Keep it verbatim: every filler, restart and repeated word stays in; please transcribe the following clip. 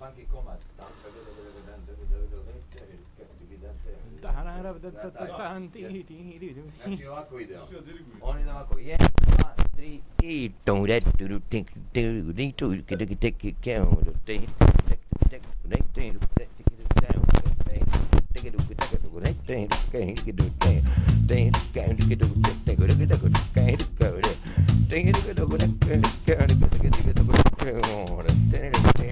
anche come znači ovako ide oni ide ovako jedan, dva, tri i Ding